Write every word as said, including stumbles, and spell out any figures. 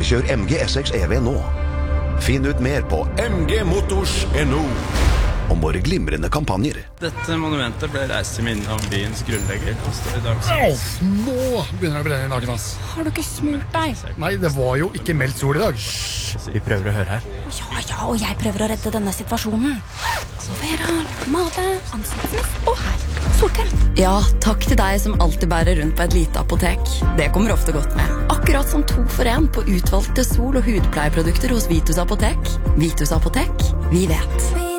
Kjør M G S X E V nå. Finn ut mer på m g motors punktum n o om våre glimrende kampanjer. Dette monumentet ble reist til minne om byens grunnlegger. Og står i dag som... Åh, nå begynner det å brenne i naken, ass. Har du ikke smurt deg? Nei, det var jo ikke meldt sol i dag. Vi prøver å høre her. Ja, ja, og jeg prøver å redde denne situasjonen. Vera, male, ansiktsmist, og her, solkrem. Ja, takk til deg som alltid bærer rundt på et lite apotek. Det kommer ofte godt med. Akkurat som to for en på utvalgte sol- og hudpleieprodukter hos Vitus Apotek. Vitus Apotek, vi vet.